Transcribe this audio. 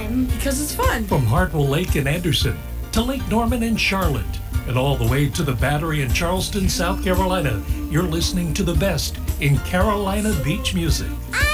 time because it's fun. From Hartwell Lake in Anderson to Lake Norman in Charlotte and all the way to the Battery in Charleston, South Carolina, you're listening to the best in Carolina beach music.